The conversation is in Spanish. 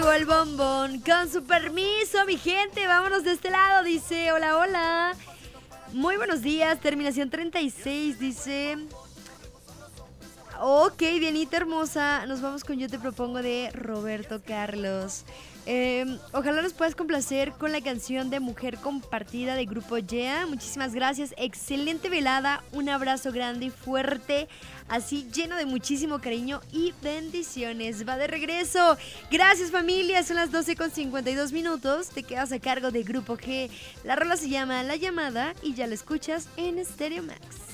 llegó el bombón. Con su permiso, mi gente, vámonos de este lado. Dice, hola, hola. Muy buenos días, terminación 36, dice... Ok, bienita hermosa. Nos vamos con Yo te propongo de Roberto Carlos. Ojalá nos puedas complacer con la canción de Mujer Compartida de Grupo Yeah. Muchísimas gracias. Excelente velada. Un abrazo grande y fuerte. Así lleno de muchísimo cariño y bendiciones. Va de regreso. Gracias, familia. Son las 12:52. Te quedas a cargo de Grupo G. La rola se llama La Llamada y ya la escuchas en Stereo Max.